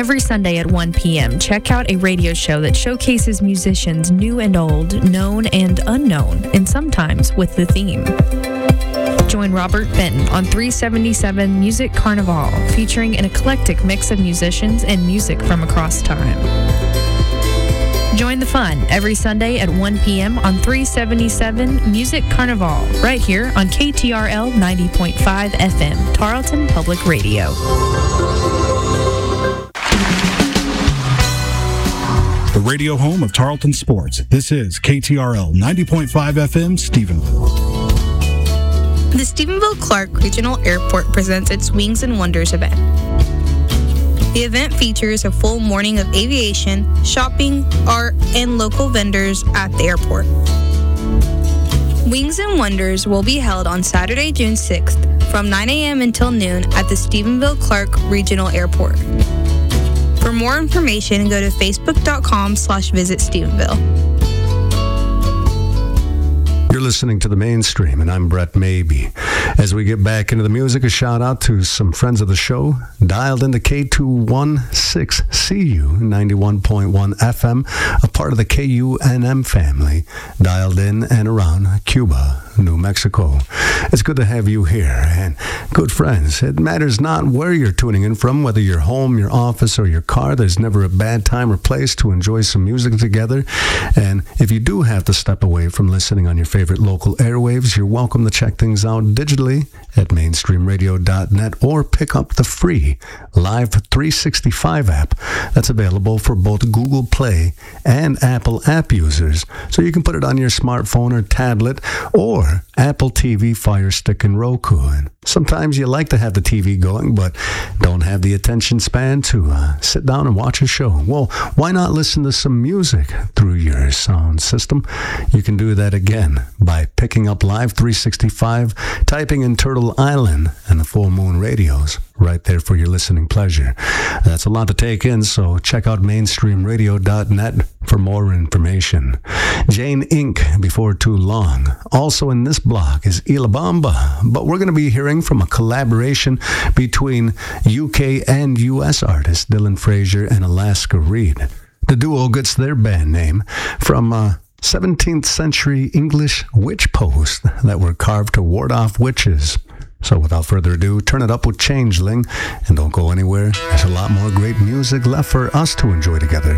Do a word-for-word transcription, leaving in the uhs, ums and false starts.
Every Sunday at one p.m., check out a radio show that showcases musicians new and old, known and unknown, and sometimes with the theme. Join Robert Benton on three seventy-seven Music Carnival, featuring an eclectic mix of musicians and music from across time. Join the fun every Sunday at one p.m. on three seventy-seven Music Carnival, right here on K T R L ninety point five F M, Tarleton Public Radio. The radio home of Tarleton Sports. This is K T R L ninety point five F M, Stephenville. The Stephenville-Clark Regional Airport presents its Wings and Wonders event. The event features a full morning of aviation, shopping, art, and local vendors at the airport. Wings and Wonders will be held on Saturday, June sixth from nine a.m. until noon at the Stephenville-Clark Regional Airport. For more information, go to facebook.com slash visit Stephenville. You're listening to The Mainstream, and I'm Brett Mabee. As we get back into the music, a shout out to some friends of the show, dialed into K two sixteen C U ninety-one point one F M, a part of the K U N M family, dialed in and around Cuba, New Mexico. It's good to have you here, and good friends, it matters not where you're tuning in from, whether you're home, your office, or your car. There's never a bad time or place to enjoy some music together. And if you do have to step away from listening on your favorite local airwaves, you're welcome to check things out digitally at mainstream radio dot net or pick up the free Live three sixty-five app that's available for both Google Play and Apple app users. So you can put it on your smartphone or tablet or Apple T V, Fire Stick, and Roku. And sometimes you like to have the T V going, but don't have the attention span to uh, sit down and watch a show. Well, why not listen to some music through your sound system? You can do that again by picking up Live three sixty-five, typing in Turtle Island and the Full Moon Radios right there for your listening pleasure. That's a lot to take in, so check out mainstream radio dot net for more information. Jane Incorporated before too long. Also in this block is Ilabamba, but we're going to be hearing from a collaboration between U K and U S artists Dylan Frazier and Alaska Reed. The duo gets their band name from uh, seventeenth century English witch posts that were carved to ward off witches. So without further ado, turn it up with Changeling, and don't go anywhere. There's a lot more great music left for us to enjoy together.